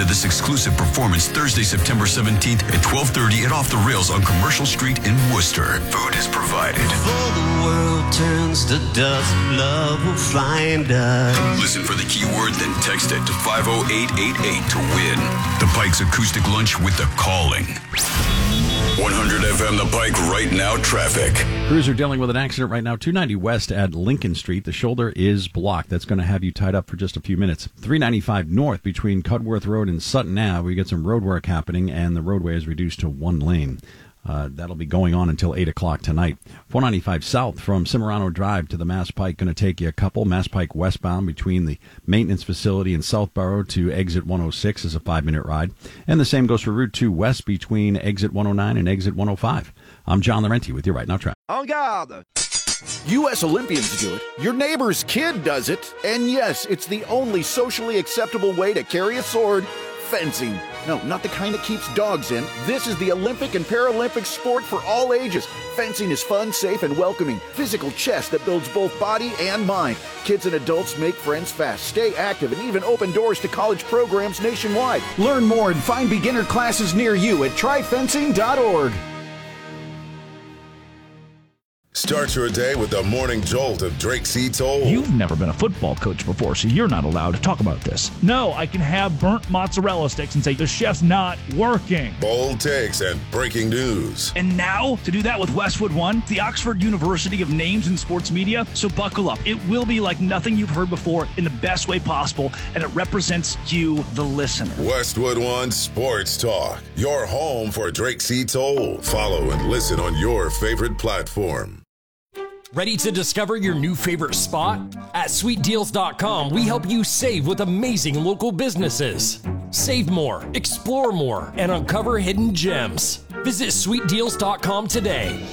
to this exclusive performance Thursday, September 17th at 12:30 at Off the Rails on Commercial Street in Worcester. Food is provided. Before the world turns to dust, love will find us. Listen for the keyword, then text it to 50888 to win the Pike's Acoustic Lunch with The Calling. 100 FM The Pike right now traffic. Crews are dealing with an accident right now. 290 west at Lincoln Street. The shoulder is blocked. That's going to have you tied up for just a few minutes. 395 north between Cudworth Road and Sutton Ave. We get some road work happening, and the roadway is reduced to one lane. That'll be going on until 8 o'clock tonight. 495 south from Cimarano Drive to the Mass Pike, going to take you a couple. Mass Pike westbound between the maintenance facility in Southborough to exit 106 is a 5-minute ride. And the same goes for Route 2 west between exit 109 and exit 105. I'm John Laurenti with your Right Now Traffic. En garde! U.S. Olympians do it. Your neighbor's kid does it. And yes, it's the only socially acceptable way to carry a sword. Fencing. No, not the kind that keeps dogs in. This is the Olympic and Paralympic sport for all ages. Fencing is fun, safe, and welcoming. Physical chess that builds both body and mind. Kids and adults make friends fast, stay active, and even open doors to college programs nationwide. Learn more and find beginner classes near you at tryfencing.org. Start your day with the morning jolt of Drake C. Toll. You've never been a football coach before, so you're not allowed to talk about this. No, I can have burnt mozzarella sticks and say the chef's not working. Bold takes and breaking news. And now, to do that with Westwood One, the Oxford University of Names in Sports Media. So buckle up. It will be like nothing you've heard before in the best way possible, and it represents you, the listener. Westwood One Sports Talk, your home for Drake C. Toll. Follow and listen on your favorite platform. Ready to discover your new favorite spot? At SweetDeals.com, we help you save with amazing local businesses. Save more, explore more, and uncover hidden gems. Visit SweetDeals.com today.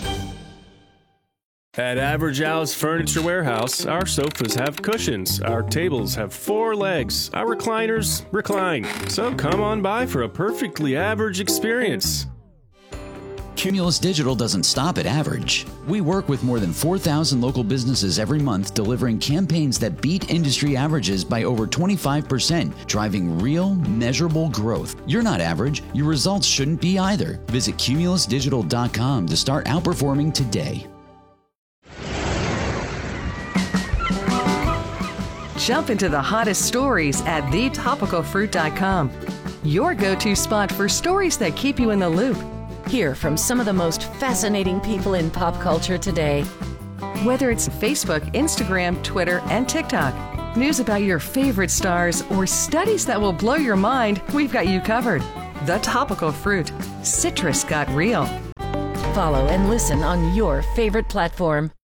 At Average Al's Furniture Warehouse, our sofas have cushions, our tables have 4 legs, our recliners recline. So come on by for a perfectly average experience. Cumulus Digital doesn't stop at average. We work with more than 4,000 local businesses every month, delivering campaigns that beat industry averages by over 25%, driving real, measurable growth. You're not average. Your results shouldn't be either. Visit cumulusdigital.com to start outperforming today. Jump into the hottest stories at thetopicalfruit.com. Your go-to spot for stories that keep you in the loop. Hear from some of the most fascinating people in pop culture today. Whether it's Facebook, Instagram, Twitter, and TikTok, news about your favorite stars, or studies that will blow your mind, we've got you covered. The Topical Fruit. Citrus got real. Follow and listen on your favorite platform.